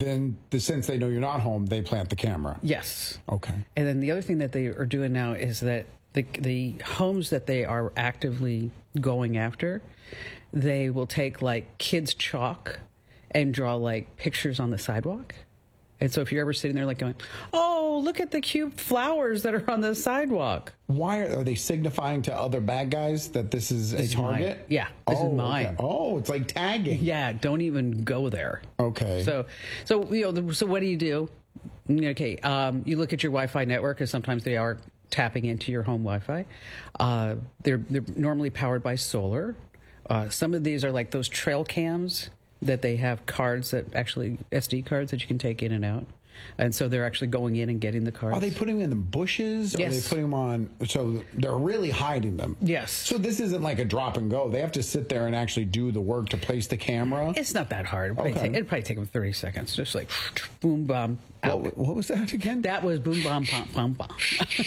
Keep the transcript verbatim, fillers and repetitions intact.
then the, since they know you're not home, they plant the camera. Yes. Okay. And then the other thing that they are doing now is that the the homes that they are actively going after, they will take like kids' chalk and draw like pictures on the sidewalk. And so if you're ever sitting there like going, oh, look at the cute flowers that are on the sidewalk. Why are, are they signifying to other bad guys that this is This a is target? mine. Yeah, this oh, is mine. Okay. Oh, it's like tagging. Yeah, don't even go there. Okay. So, so you know, so what do you do? Okay, um, you look at your Wi-Fi network, because sometimes they are tapping into your home Wi-Fi. Uh, they're they're normally powered by solar. Uh, some of these are like those trail cams that they have cards that actually S D cards that you can take in and out. And so they're actually going in and getting the cards. Are they putting them in the bushes? Yes. Are they putting them on? So they're really hiding them. Yes. So this isn't like a drop and go. They have to sit there and actually do the work to place the camera. It's not that hard. It'd, Okay. probably take, it'd probably take them thirty seconds. Just like boom, bomb, out. What, what was that again? That was boom, bomb, pom, pom, pom.